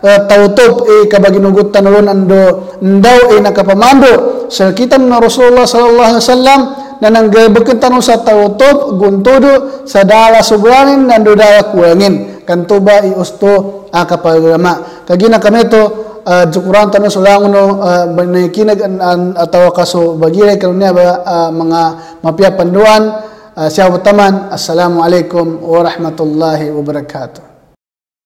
tautob kabaginugut tanulun ando ndaw nakapamandu sa kita na Rasulullah sallallahu alaihi wasallam na nanggabekin tanong sa tautob guntudo sa dala subranin nando daya kuangin kantuba iusto akapagama kagina kami to jukuran tanong sulanguno banakinag atau kaso bagire karunya mga mapia panduan siya utaman. Assalamualaikum warahmatullahi wabarakatuh.